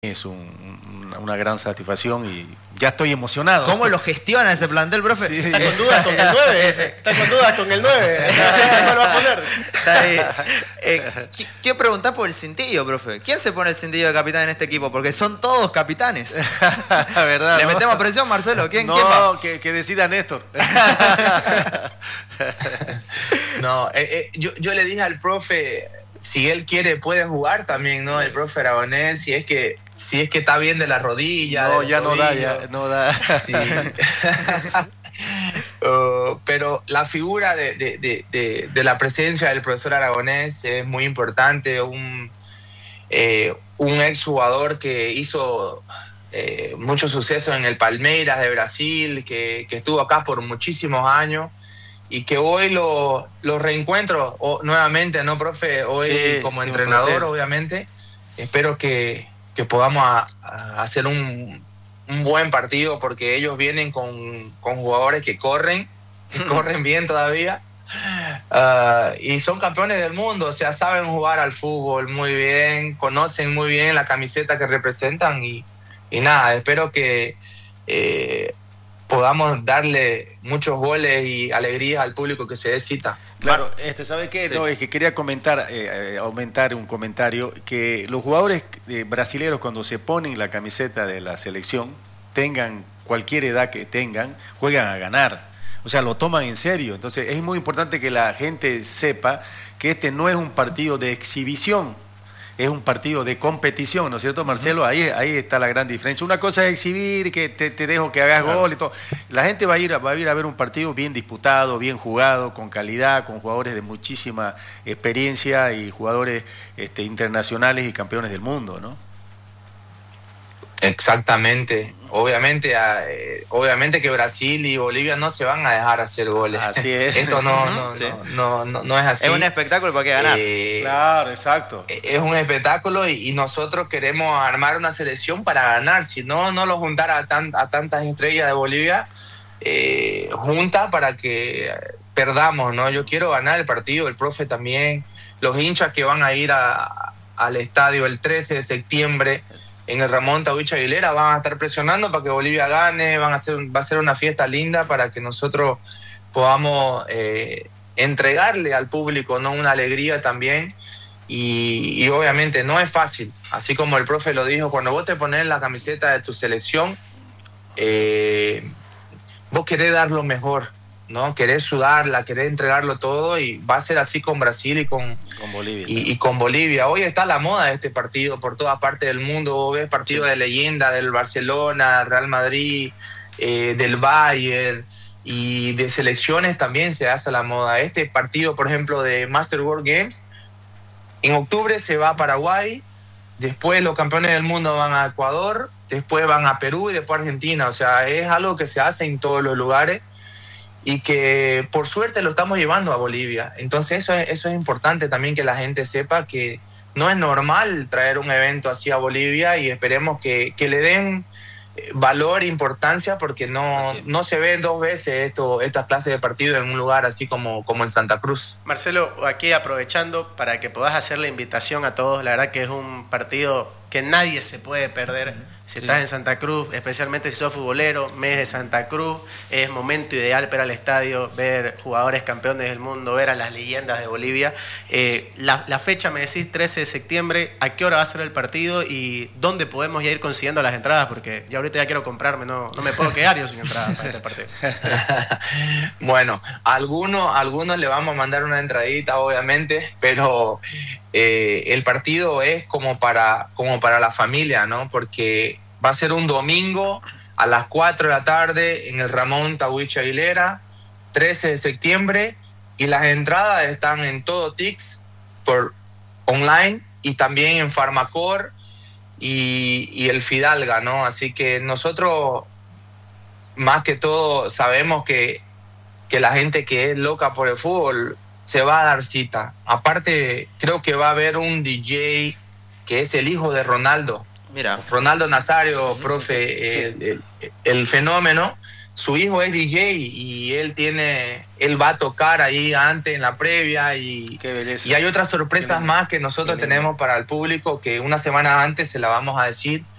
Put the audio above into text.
es una gran satisfacción y ya estoy emocionado. ¿Cómo lo gestiona ese plantel, profe? Sí. Está con dudas con el 9 ese. Está con dudas con el 9. No sé cuál va a poner. Está ahí. Quiero preguntar por el cintillo, profe. ¿Quién se pone el cintillo de capitán en este equipo? Porque son todos capitanes. La verdad, ¿Le ¿no? metemos presión, Marcelo? ¿Quién va? No, que decida Néstor. No, yo le dije al profe, si él quiere puede jugar también, ¿no? El profe Aragonés, si es que está bien de la rodilla. No, del ya no da, tobillo. ya no da. Sí. Pero la figura de la presencia del profesor Aragonés es muy importante. Un exjugador que hizo mucho suceso en el Palmeiras de Brasil, que estuvo acá por muchísimos años y que hoy lo reencuentro nuevamente, ¿no, profe? Hoy Sí, como sí, entrenador, obviamente. Espero que podamos hacer un buen partido, porque ellos vienen con jugadores que corren bien todavía, y son campeones del mundo, o sea, saben jugar al fútbol muy bien, conocen muy bien la camiseta que representan y nada, espero que podamos darle muchos goles y alegría al público que se dé cita. Claro, ¿sabe qué? Sí. No, es que quería comentar, aumentar un comentario, que los jugadores brasileños cuando se ponen la camiseta de la selección, tengan cualquier edad que tengan, juegan a ganar. O sea, lo toman en serio. Entonces es muy importante que la gente sepa que este no es un partido de exhibición, es un partido de competición, ¿no es cierto, Marcelo? Ahí está la gran diferencia. Una cosa es exhibir, que te dejo que hagas gol y todo. La gente va a ir a ver un partido bien disputado, bien jugado, con calidad, con jugadores de muchísima experiencia y jugadores internacionales y campeones del mundo, ¿no? Exactamente. Obviamente que Brasil y Bolivia no se van a dejar hacer goles. Así es. Esto no es así. Es un espectáculo para que ganar. Claro, exacto. Es un espectáculo y nosotros queremos armar una selección para ganar. Si no lo juntar a tantas estrellas de Bolivia juntas para que perdamos, ¿no? Yo quiero ganar el partido, el profe también, los hinchas que van a ir al estadio el 13 de septiembre en el Ramón Tawich Aguilera van a estar presionando para que Bolivia gane, va a ser una fiesta linda para que nosotros podamos entregarle al público, ¿no? Una alegría también y obviamente no es fácil, así como el profe lo dijo, cuando vos te pones la camiseta de tu selección, vos querés dar lo mejor, ¿no? Querés sudarla, querés entregarlo todo y va a ser así con Brasil y con Bolivia. Y con Bolivia. Hoy está la moda de este partido por toda parte del mundo. Vos ves partidos de leyenda del Barcelona, Real Madrid, del Bayern y de selecciones también se hace la moda. Este partido, por ejemplo, de Master World Games, en octubre se va a Paraguay, después los campeones del mundo van a Ecuador, después van a Perú y después a Argentina. O sea, es algo que se hace en todos los lugares y que por suerte lo estamos llevando a Bolivia. Entonces eso es importante también, que la gente sepa que no es normal traer un evento así a Bolivia, y esperemos que le den valor e importancia, porque no se ven dos veces estas clases de partido en un lugar así como en Santa Cruz. Marcelo, aquí aprovechando para que puedas hacer la invitación a todos, la verdad que es un partido que nadie se puede perder. Si estás en Santa Cruz, especialmente si sos futbolero, mes de Santa Cruz, es momento ideal para ir al estadio, ver jugadores campeones del mundo, ver a las leyendas de Bolivia. La fecha, me decís, 13 de septiembre, ¿a qué hora va a ser el partido y dónde podemos ya ir consiguiendo las entradas? Porque ya ahorita ya quiero comprarme, no me puedo quedar yo sin entradas para este partido. Bueno, a algunos le vamos a mandar una entradita, obviamente, pero el partido es como para la familia, ¿no? Porque va a ser un domingo a las 4 de la tarde en el Ramón Tawich Aguilera, 13 de septiembre, y las entradas están en todo Tix por online y también en Farmacor y el Fidalga, ¿no? Así que nosotros más que todo sabemos que la gente que es loca por el fútbol se va a dar cita. Aparte, creo que va a haber un DJ que es el hijo de Ronaldo. Mira. Ronaldo Nazario, profe, sí. el fenómeno, su hijo es DJ y él va a tocar ahí antes en la previa Qué belleza. y hay otras sorpresas más que nosotros tenemos para el público que una semana antes se la vamos a decir.